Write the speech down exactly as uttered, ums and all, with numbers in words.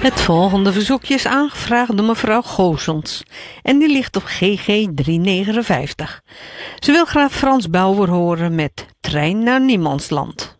Het volgende verzoekje is aangevraagd door mevrouw Goosens en die ligt op G G driehonderdnegenenvijftig. Ze wil graag Frans Bauer horen met Trein naar Niemandsland.